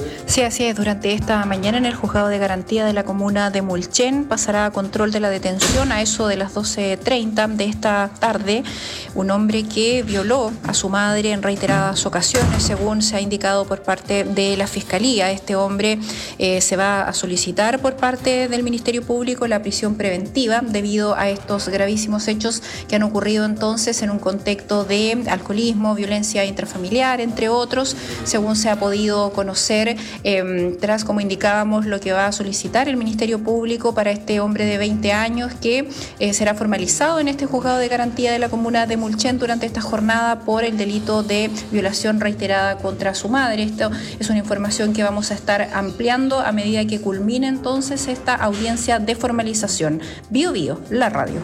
Sí, así es. Durante esta mañana en el juzgado de garantía de la comuna de Mulchen pasará a control de la detención a eso de las 12:30 de esta tarde un hombre que violó a su madre en reiteradas ocasiones, según se ha indicado por parte de la Fiscalía. Este hombre se va a solicitar por parte del Ministerio Público la prisión preventiva debido a estos gravísimos hechos que han ocurrido entonces en un contexto de alcoholismo, violencia intrafamiliar, entre otros, según se ha podido conocer. Tras, como indicábamos, lo que va a solicitar el Ministerio Público para este hombre de 20 años que será formalizado en este juzgado de garantía de la comuna de Mulchen durante esta jornada por el delito de violación reiterada contra su madre. Esto es una información que vamos a estar ampliando a medida que culmine entonces esta audiencia de formalización. Bio Bio, la radio.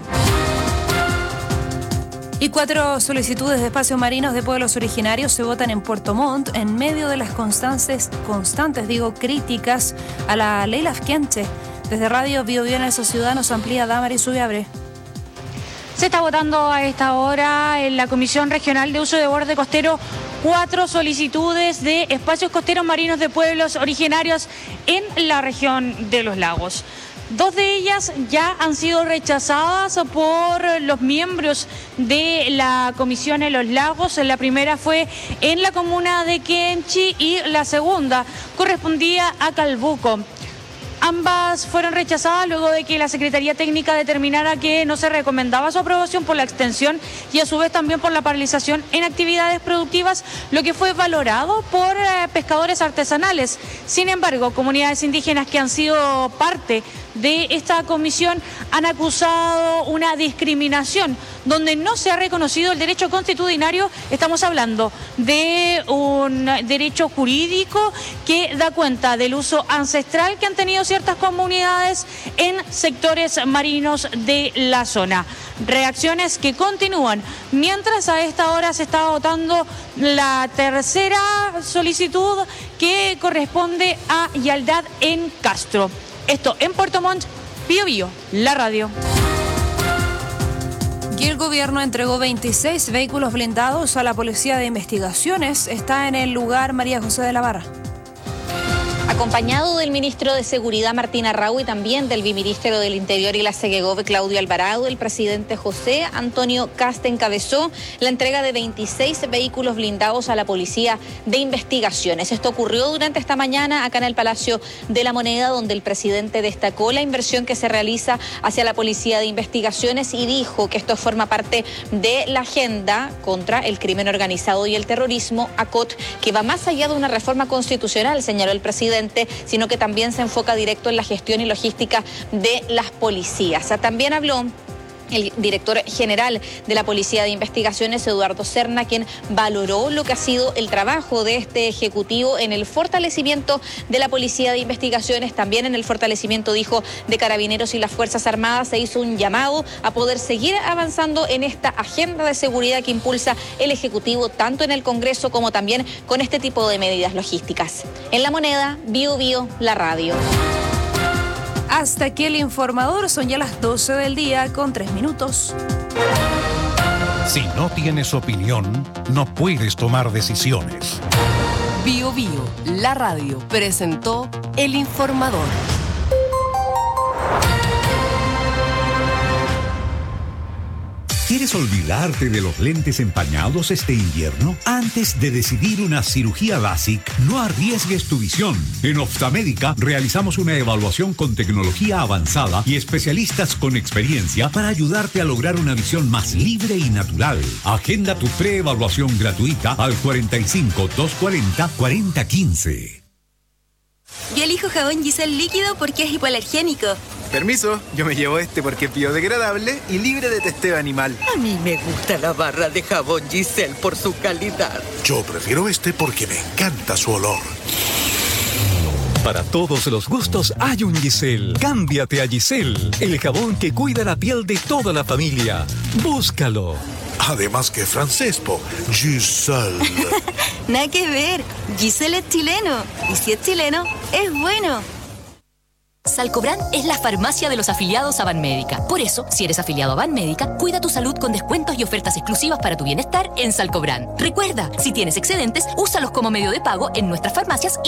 Y 4 solicitudes de espacios marinos de pueblos originarios se votan en Puerto Montt en medio de las constantes críticas a la ley Lafkenche. Desde Radio Bio Bio en esa ciudad nos amplía Damaris Subiabre. Se está votando a esta hora en la Comisión Regional de Uso de Borde Costero 4 solicitudes de espacios costeros marinos de pueblos originarios en la región de los lagos. 2 de ellas ya han sido rechazadas por los miembros de la Comisión en los Lagos. La primera fue en la comuna de Quenchi y la segunda correspondía a Calbuco. Ambas fueron rechazadas luego de que la Secretaría Técnica determinara que no se recomendaba su aprobación por la extensión y a su vez también por la paralización en actividades productivas, lo que fue valorado por pescadores artesanales. Sin embargo, comunidades indígenas que han sido parte de esta comisión han acusado una discriminación donde no se ha reconocido el derecho constitucionario. Estamos hablando de un derecho jurídico que da cuenta del uso ancestral que han tenido ciertas comunidades en sectores marinos de la zona. Reacciones que continúan, mientras a esta hora se está votando la tercera solicitud que corresponde a Yaldad en Castro. Esto en Puerto Montt, Bio Bio, la radio. Y el gobierno entregó 26 vehículos blindados a la Policía de Investigaciones. Está en el lugar María José de la Barra. Acompañado del ministro de Seguridad, Martín Arrau, y también del viceministro del Interior y la Segegov, Claudio Alvarado, el presidente José Antonio Kast encabezó la entrega de 26 vehículos blindados a la Policía de Investigaciones. Esto ocurrió durante esta mañana acá en el Palacio de la Moneda, donde el presidente destacó la inversión que se realiza hacia la Policía de Investigaciones y dijo que esto forma parte de la agenda contra el crimen organizado y el terrorismo, ACOT, que va más allá de una reforma constitucional, señaló el presidente, sino que también se enfoca directo en la gestión y logística de las policías. También habló el director general de la Policía de Investigaciones, Eduardo Serna, quien valoró lo que ha sido el trabajo de este ejecutivo en el fortalecimiento de la Policía de Investigaciones, también en el fortalecimiento, dijo, de Carabineros y las Fuerzas Armadas. Se hizo un llamado a poder seguir avanzando en esta agenda de seguridad que impulsa el Ejecutivo, tanto en el Congreso como también con este tipo de medidas logísticas. En La Moneda, Bio Bio, la radio. Hasta aquí el informador, son ya las 12 del día con 3 minutos. Si no tienes opinión, no puedes tomar decisiones. Bio Bio, la radio, presentó el informador. ¿Quieres olvidarte de los lentes empañados este invierno? Antes de decidir una cirugía LASIK, no arriesgues tu visión. En Optamédica realizamos una evaluación con tecnología avanzada y especialistas con experiencia para ayudarte a lograr una visión más libre y natural. Agenda tu preevaluación gratuita al 45-240-4015. Yo elijo jabón Giselle líquido porque es hipoalergénico. Permiso, yo me llevo este porque es biodegradable y libre de testeo animal. A mí me gusta la barra de jabón Giselle por su calidad. Yo prefiero este porque me encanta su olor. Para todos los gustos hay un Giselle. Cámbiate a Giselle, el jabón que cuida la piel de toda la familia. Búscalo. Además que francés, Giselle. Nada que ver, Giselle es chileno. Y si es chileno, es bueno. Salcobran es la farmacia de los afiliados a Banmédica. Por eso, si eres afiliado a Banmédica, cuida tu salud con descuentos y ofertas exclusivas para tu bienestar en Salcobran. Recuerda, si tienes excedentes, úsalos como medio de pago en nuestras farmacias